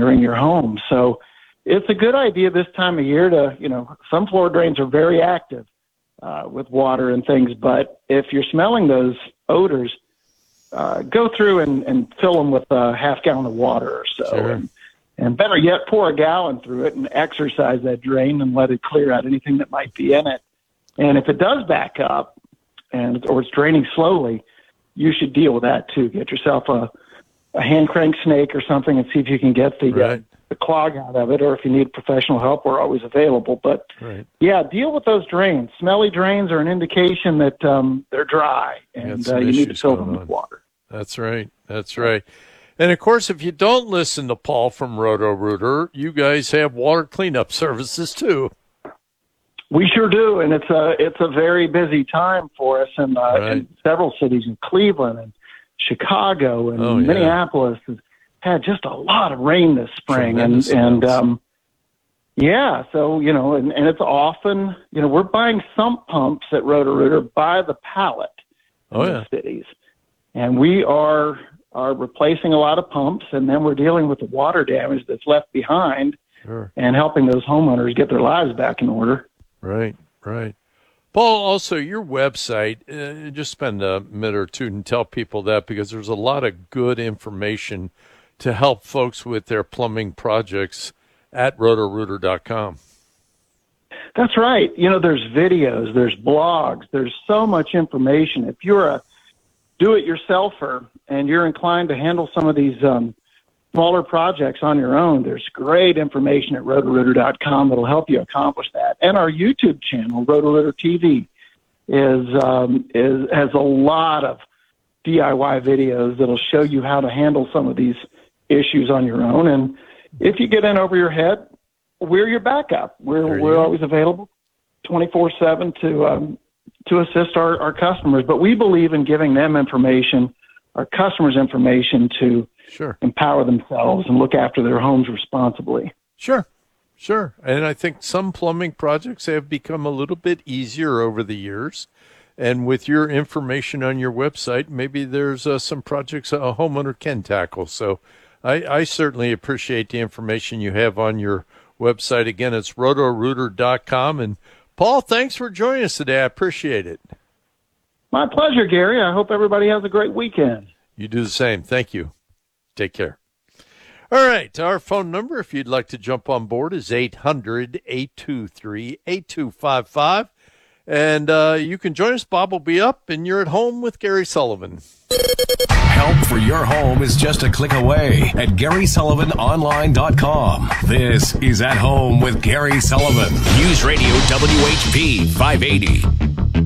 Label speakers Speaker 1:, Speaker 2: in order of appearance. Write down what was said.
Speaker 1: entering your home. So it's a good idea this time of year to, some floor drains are very active with water and things, but if you're smelling those odors, go through and fill them with a half gallon of water or so.
Speaker 2: Sure.
Speaker 1: And better yet, pour a gallon through it and exercise that drain and let it clear out anything that might be in it. And if it does back up or it's draining slowly, you should deal with that too. Get yourself a hand crank snake or something and see if you can get the clog out of it, or if you need professional help, we're always available. But deal with those drains. Smelly drains are an indication that they're dry, and you need to fill them with water.
Speaker 2: That's right. And of course, if you don't listen to Paul from Roto-Rooter, you guys have water cleanup services too.
Speaker 1: We sure do, and it's a very busy time for us in several cities in Cleveland and Chicago and Minneapolis has had just a lot of rain this spring. And so, and it's often, we're buying sump pumps at Roto-Rooter by the pallet in the cities. And we are replacing a lot of pumps, and then we're dealing with the water damage that's left behind and helping those homeowners get their lives back in order.
Speaker 2: Right. Paul, also your website, just spend a minute or two and tell people that, because there's a lot of good information to help folks with their plumbing projects at rotorooter.com.
Speaker 1: That's right. There's videos, there's blogs, there's so much information. If you're a do-it-yourselfer and you're inclined to handle some of these smaller projects on your own, there's great information at rotorooter.com that'll help you accomplish that. And our YouTube channel, Roto-Rooter TV, has a lot of DIY videos that'll show you how to handle some of these issues on your own. And if you get in over your head, we're your backup. We're always available 24/7 to assist our customers. But we believe in giving them information, our customers information, to empower themselves and look after their homes responsibly.
Speaker 2: Sure. And I think some plumbing projects have become a little bit easier over the years. And with your information on your website, maybe there's some projects a homeowner can tackle. So I certainly appreciate the information you have on your website. Again, it's rotorooter.com. And Paul, thanks for joining us today. I appreciate it.
Speaker 1: My pleasure, Gary. I hope everybody has a great weekend.
Speaker 2: You do the same. Thank you. Take care. All right. Our phone number, if you'd like to jump on board, is 800-823-8255. And you can join us. Bob will be up, and you're at home with Gary Sullivan.
Speaker 3: Help for your home is just a click away at GarySullivanOnline.com. This is At Home with Gary Sullivan. News Radio WHP 580.